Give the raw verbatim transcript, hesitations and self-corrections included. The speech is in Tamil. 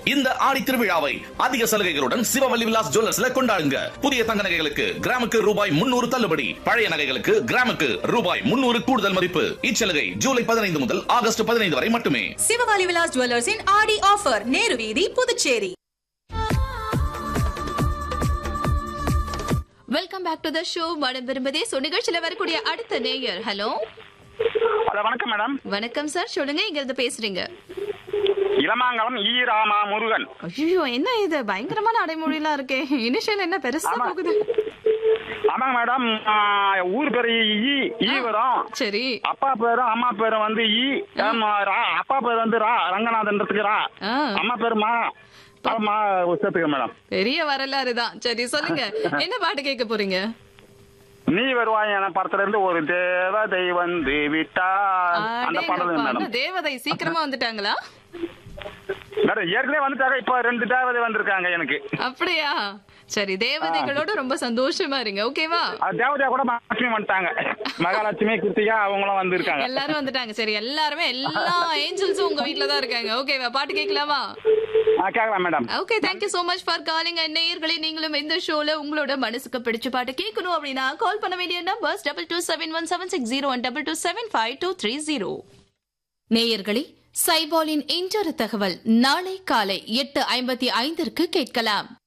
இந்த ஆடி திருவிழாவை அதிக சலுகைகளுடன் சிவவல்லி விலாஸ் ஜுவல்லர்ஸ்ல கொண்டாடுங்க. புதிய தங்க நகைகளுக்கு கிராமுக்கு ரூபாய் முன்னூறு தள்ளுபடி, பழைய நகைகளுக்கு கிராமுக்கு ரூபாய் முன்னூறு கூடுதல் மதிப்பு. இச்சலுகை ஜூலை பதினைந்து முதல் ஆகஸ்ட் பதினைந்து வரை மட்டுமே. சிவவல்லி விலாஸ் ஜுவல்லர்ஸின் ஆடி ஆஃபர், நேரு வீதி, Puducherry. Welcome back to the show. மனம் விரும்பதே சோ நிகழ்ச்சியில வரக்கூடிய அடுத்த நேயர். ஹலோ ஹலோ, வணக்கம் மேடம். வணக்கம் சார், சொல்லுங்க, எங்க இருந்து பேசுறீங்க? இளமாங்கலம் ஈ ராமா முருகன். ஐயோ, என்ன இது பயங்கரமான அடைமொழிலாம் இருக்கே. இனிஷியல் என்ன பெருசா போகுது? ஆமாங்க மேடம், ஊர் பேரு ஈ ஈ வரும். சரி. அப்பா பேரும் அம்மா பேரும் வந்து ஈ. அப்பா பேர் வந்து ரா ரங்கநாதன்றதுக்கு ரா. அம்மா பேரு மா மா சேர்த்துக்க மேடம். பெரிய வரலாறு தான். சரி, சொல்லுங்க, என்ன பாட்டு கேட்க போறீங்க? நீ வருவாய் என படத்துல இருந்து ஒரு தேவதை வந்து விட்டா அந்த பாடல் மேடம். தேவதை சீக்கிரமா வந்துட்டாங்களா? மேடம் ஏற்கனவே வந்துட்டாங்க, இப்ப ரெண்டு தேவதை வந்திருக்காங்க எனக்கு. அப்படியா? சரி, தேவதைகளோட ரொம்ப சந்தோஷமா இருங்க, ஓகேவா? தேவதையா கூட மகாலட்சுமி வந்துட்டாங்க. மகாலட்சுமி கிருத்திகா அவங்களும் வந்திருக்காங்க. எல்லாரும் வந்துட்டாங்க. சரி, எல்லாருமே எல்லா ஏஞ்சல்ஸும் உங்க வீட்ல தான் இருக்காங்க, ஓகேவா? பாட்டு கேட்கலாமா? கேட்கலாம் madam. Okay, thank you so much for calling. நேயர்களே, நீங்களும் இந்த ஷோல உங்களோட மனசுக்கு பிடிச்ச பாட்டு கேட்கணும் அப்படின்னா கால் பண்ண வேண்டிய numbers double two seven one seven six zero one double two seven five two three zero. நேயர்களே, சைபாலின் இன்றொரு தகவல் நாளை காலை எட்டு ஐம்பத்தி ஐந்திற்கு கேட்கலாம்.